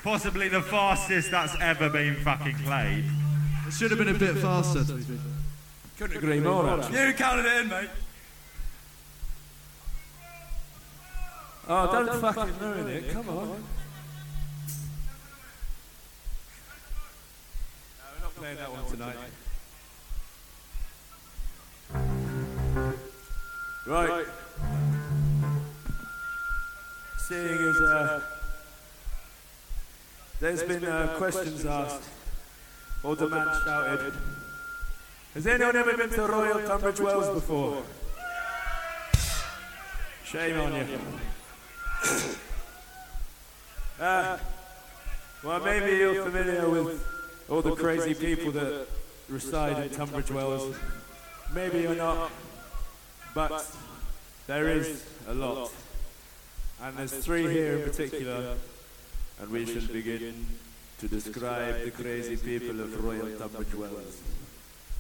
Possibly the fastest that's ever been fucking played. It should have been a bit faster, to be fair. Couldn't agree more, actually. You counted it in, mate. Oh, don't fucking ruin it, come on. No, we're not playing that one tonight. Right. Seeing as there's been questions asked, or the man shouted, has anyone ever been to Royal Tunbridge Wells before? Shame on you. Well, maybe you're familiar with all the crazy people that reside in Tunbridge Wells. Maybe you're not, but there is a lot. And there's three here in particular, and we shall begin to describe the crazy people of Royal Tunbridge Wells.